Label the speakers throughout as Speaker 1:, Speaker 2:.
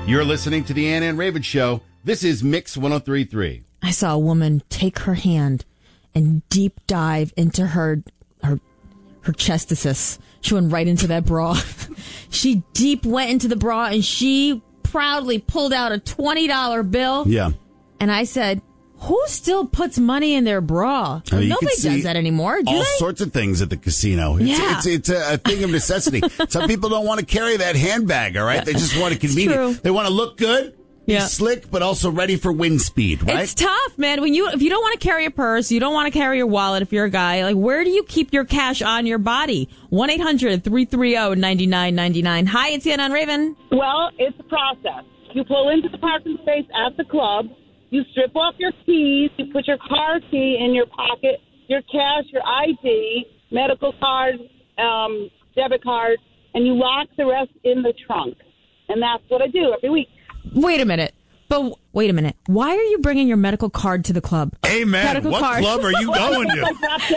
Speaker 1: You're listening to the Ann and Raven Show. This is Mix 103.3.
Speaker 2: I saw a woman take her hand and deep dive into her chesticus. She went right into that bra. She deep went into the bra and she proudly pulled out a $20 bill.
Speaker 1: Yeah.
Speaker 2: And I said, who still puts money in their bra? Nobody does that anymore. Do
Speaker 1: all
Speaker 2: they?
Speaker 1: Sorts of things at the casino. It's a thing of necessity. Some people don't want to carry that handbag, all right? They just want a convenient. They want to look good, be slick, but also ready for wind speed, right?
Speaker 2: It's tough, man. If you don't want to carry a purse, you don't want to carry your wallet if you're a guy, like, where do you keep your cash on your body? 1-800-330-9999. Hi, it's Ann on Raven.
Speaker 3: Well, it's a process. You pull into the parking space at the club. You strip off your keys, you put your car key in your pocket, your cash, your ID, medical card, debit card, and you lock the rest in the trunk. And that's what I do every week.
Speaker 2: Wait a minute. Why are you bringing your medical card to the club?
Speaker 1: Amen. What club are you going to?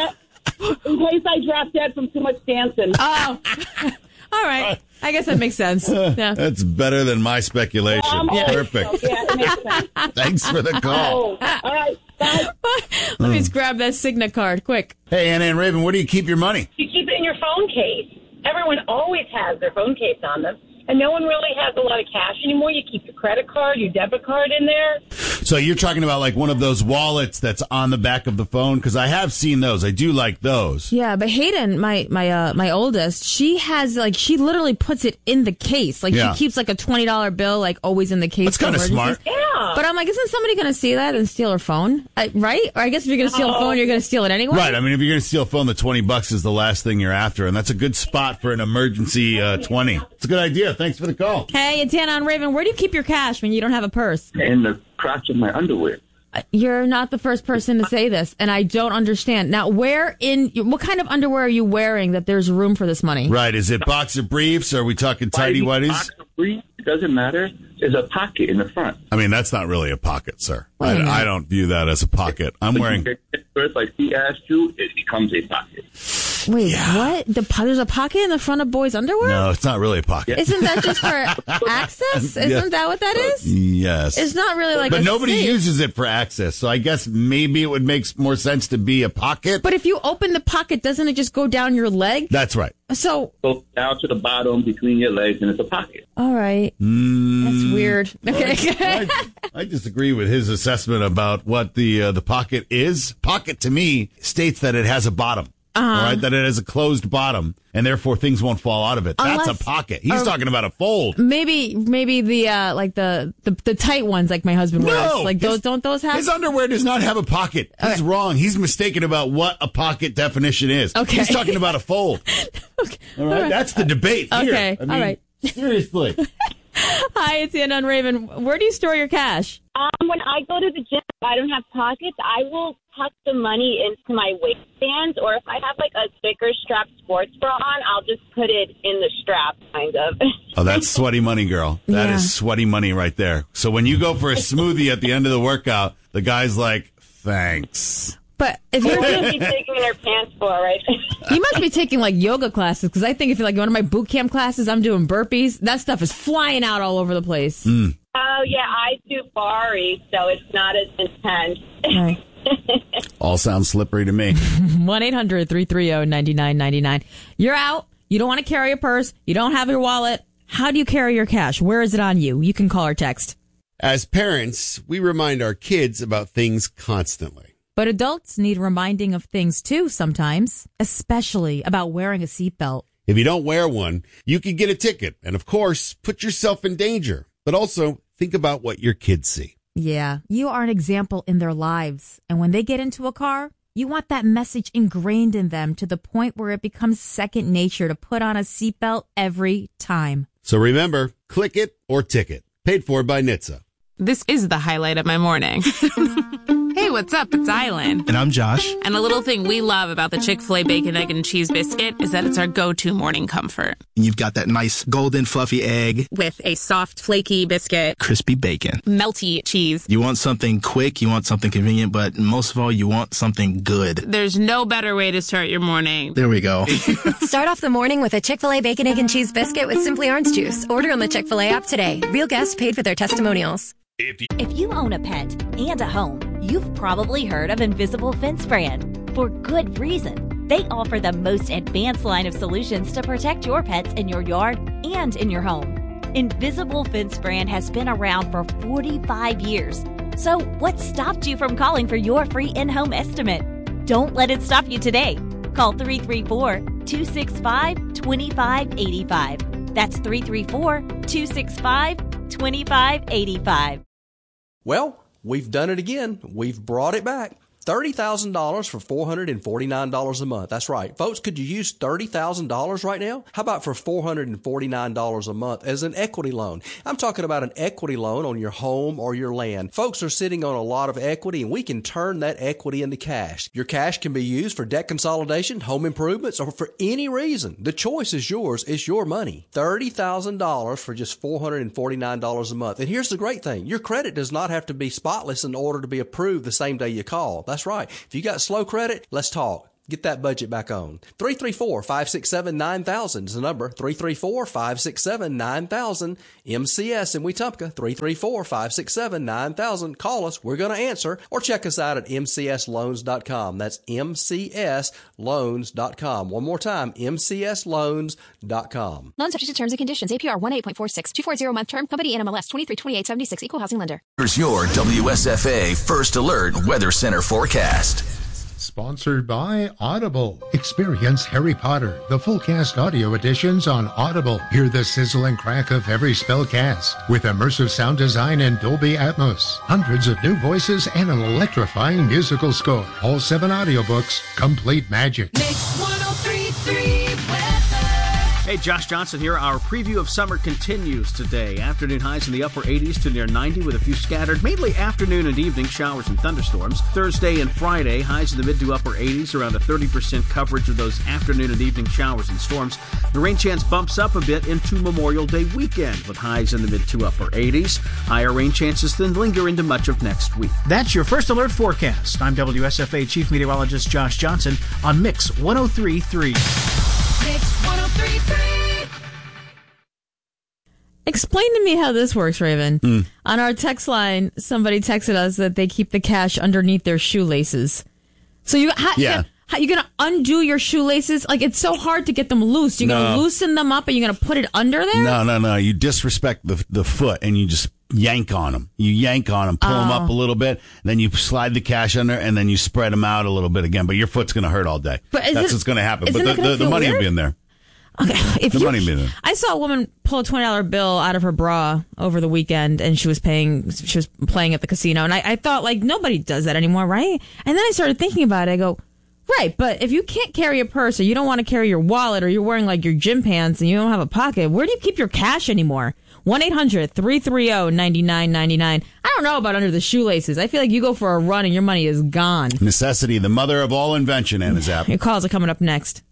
Speaker 3: In case I drop dead from too much dancing.
Speaker 2: Oh. All right. I guess that makes sense. Yeah.
Speaker 1: That's better than my speculation. Perfect.
Speaker 3: Yeah, it makes sense.
Speaker 1: Thanks for the call.
Speaker 3: Oh, all right. Bye.
Speaker 2: Let me just grab that Cigna card quick.
Speaker 1: Hey, Anna and Raven, where do you keep your money?
Speaker 4: You keep it in your phone case. Everyone always has their phone case on them. And no one really has a lot of cash anymore. You keep your credit card, your debit card in there.
Speaker 1: So you're talking about like one of those wallets that's on the back of the phone? Because I have seen those. I do like those.
Speaker 2: Yeah, but Hayden, my oldest, she literally puts it in the case. Like she keeps like a $20 bill like always in the case.
Speaker 1: That's kind of smart.
Speaker 4: Yeah.
Speaker 2: But I'm like, isn't somebody going to see that and steal her phone? Right? Or I guess if you're going to steal a phone, you're going to steal it anyway.
Speaker 1: Right. I mean, if you're going to steal a phone, the $20 is the last thing you're after. And that's a good spot for an emergency 20. It's a good idea. Thanks for the call.
Speaker 2: Hey, it's Anna on Raven. Where do you keep your cash when you don't have a purse?
Speaker 5: In the crotch of my underwear.
Speaker 2: You're not the first person to say this, and I don't understand. Now, what kind of underwear are you wearing that there's room for this money?
Speaker 1: Right. Is it boxer briefs? Or are we talking tighty whities?
Speaker 5: Boxer briefs, it doesn't matter. There's a pocket in the front.
Speaker 1: I mean, that's not really a pocket, sir. I don't view that as a pocket. I'm wearing...
Speaker 5: First, like he asked you, it becomes a pocket.
Speaker 2: Wait, what? There's a pocket in the front of boys' underwear?
Speaker 1: No, it's not really a pocket.
Speaker 2: Isn't that just for access? Isn't that what that is?
Speaker 1: Yes.
Speaker 2: It's not really like
Speaker 1: But
Speaker 2: a
Speaker 1: nobody
Speaker 2: safe.
Speaker 1: uses it for access, so I guess maybe it would make more sense to be a pocket.
Speaker 2: But if you open the pocket, doesn't it just go down your leg?
Speaker 1: That's right.
Speaker 2: So
Speaker 5: Go down to the bottom between your legs, and it's a pocket.
Speaker 2: all right. That's weird. Okay.
Speaker 1: I disagree with his assessment about what the pocket is. Pocket, to me, states that it has a bottom. All right, that it has a closed bottom, and therefore things won't fall out of it. That's a pocket. He's talking about a fold.
Speaker 2: Maybe the like the tight ones like my husband wears. Like don't those have?
Speaker 1: His underwear does not have a pocket. He's wrong. He's mistaken about what a pocket definition is.
Speaker 2: Okay.
Speaker 1: He's talking about a fold.
Speaker 2: Okay.
Speaker 1: All right, that's the debate here.
Speaker 2: Okay.
Speaker 1: I mean,
Speaker 2: all right.
Speaker 1: Seriously.
Speaker 2: Hi, it's Ann on Raven. Where do you store your cash?
Speaker 6: When I go to the gym, if I don't have pockets, I will tuck the money into my waistband, or if I have like a thicker strap sports bra on, I'll just put it in the strap, kind of.
Speaker 1: Oh, that's sweaty money, girl. That is sweaty money right there. So when you go for a smoothie at the end of the workout, the guy's like, thanks.
Speaker 2: But if
Speaker 6: What
Speaker 2: you're
Speaker 6: would you be taking in her pants for, right?
Speaker 2: you must be taking like yoga classes, because I think if you're like one of my boot camp classes, I'm doing burpees. That stuff is flying out all over the place.
Speaker 6: Oh, yeah, I do Bari, so it's not as intense.
Speaker 2: Right.
Speaker 1: All sounds slippery to me.
Speaker 2: 1-800-330-9999. You're out. You don't want to carry a purse. You don't have your wallet. How do you carry your cash? Where is it on you? You can call or text.
Speaker 7: As parents, we remind our kids about things constantly.
Speaker 2: But adults need reminding of things too sometimes, especially about wearing a seatbelt.
Speaker 7: If you don't wear one, you could get a ticket and, of course, put yourself in danger. But also, think about what your kids see.
Speaker 2: Yeah, you are an example in their lives. And when they get into a car, you want that message ingrained in them to the point where it becomes second nature to put on a seatbelt every time.
Speaker 7: So remember, click it or ticket. Paid for by NHTSA.
Speaker 8: This is the highlight of my morning. Hey, what's up? It's Island.
Speaker 9: And I'm Josh.
Speaker 8: And a little thing we love about the Chick-fil-A Bacon, Egg, and Cheese Biscuit is that it's our go-to morning comfort.
Speaker 9: And you've got that nice golden fluffy egg.
Speaker 8: With a soft, flaky biscuit.
Speaker 9: Crispy bacon.
Speaker 8: Melty cheese.
Speaker 9: You want something quick, you want something convenient, but most of all, you want something good.
Speaker 8: There's no better way to start your morning.
Speaker 9: There we go.
Speaker 10: Start off the morning with a Chick-fil-A Bacon, Egg, and Cheese Biscuit with Simply Orange Juice. Order on the Chick-fil-A app today. Real guests paid for their testimonials.
Speaker 11: If you own a pet and a home, you've probably heard of Invisible Fence Brand. For good reason. They offer the most advanced line of solutions to protect your pets in your yard and in your home. Invisible Fence Brand has been around for 45 years. So what stopped you from calling for your free in-home estimate? Don't let it stop you today. Call 334-265-2585. That's 334-265-2585.
Speaker 12: Well, we've done it again. We've brought it back. $30,000 for $449 a month. That's right. Folks, could you use $30,000 right now? How about for $449 a month as an equity loan? I'm talking about an equity loan on your home or your land. Folks are sitting on a lot of equity, and we can turn that equity into cash. Your cash can be used for debt consolidation, home improvements, or for any reason. The choice is yours. It's your money. $30,000 for just $449 a month. And here's the great thing. Your credit does not have to be spotless in order to be approved the same day you call. That's right. If you got slow credit, let's talk. Get that budget back on. 334-567-9000 is the number. 334-567-9000. MCS in Wetumpka. 334-567-9000. Call us. We're going to answer. Or check us out at mcsloans.com. That's mcsloans.com. One more time, mcsloans.com.
Speaker 13: Loan subject to terms and conditions. APR 18.46. 240-month term. Company NMLS 232876. Equal housing lender.
Speaker 14: Here's your WSFA First Alert Weather Center forecast.
Speaker 15: Sponsored by Audible. Experience Harry Potter, the full cast audio editions on Audible. Hear the sizzle and crack of every spell cast with immersive sound design and Dolby Atmos. Hundreds of new voices and an electrifying musical score. All 7 audiobooks, complete magic.
Speaker 16: Mix 103.3
Speaker 17: Hey, Josh Johnson here. Our preview of summer continues today. Afternoon highs in the upper 80s to near 90 with a few scattered, mainly afternoon and evening showers and thunderstorms. Thursday and Friday, highs in the mid to upper 80s, around a 30% coverage of those afternoon and evening showers and storms. The rain chance bumps up a bit into Memorial Day weekend with highs in the mid to upper 80s. Higher rain chances then linger into much of next week.
Speaker 18: That's your First Alert forecast. I'm WSFA Chief Meteorologist Josh Johnson on Mix 103.3.
Speaker 16: Mix 103.3.
Speaker 2: Explain to me how this works, Raven. On our text line, somebody texted us that they keep the cash underneath their shoelaces. So you're going to undo your shoelaces? Like, it's so hard to get them loose. You're going to loosen them up and you're going to put it under there?
Speaker 1: No. You disrespect the foot and you just yank on them. You yank on them, pull them up a little bit, then you slide the cash under, and then you spread them out a little bit again. But your foot's going to hurt all day. That's what's going to happen. But the money will be in there.
Speaker 2: Okay,
Speaker 1: I
Speaker 2: saw a woman pull a $20 bill out of her bra over the weekend, and she was playing at the casino, and I thought, like, nobody does that anymore, right? And then I started thinking about it. I go, right, but if you can't carry a purse, or you don't want to carry your wallet, or you're wearing like your gym pants and you don't have a pocket, where do you keep your cash anymore? 1-800-330-9999. I don't know about under the shoelaces. I feel like you go for a run and your money is gone.
Speaker 1: Necessity, the mother of all invention, Anna Zapp.
Speaker 2: Your calls are coming up next.